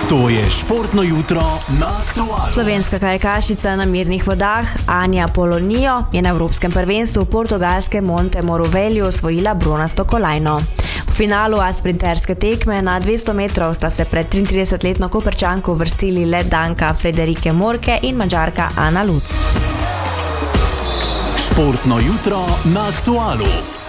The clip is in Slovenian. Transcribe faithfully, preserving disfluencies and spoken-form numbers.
To je športno jutro na Aktualu. Slovenska kajakašica na mirnih vodah Anja Polonijo je na evropskem prvenstvu portugalske Monte Morovelju osvojila bronasto kolajno. V finalu sprinterske tekme na dvesto metrov sta se pred triintridesetletno Koprčanko uvrstili le Danka Frederike Morke in Madžarka Ana Luc. Športno jutro na Aktualu.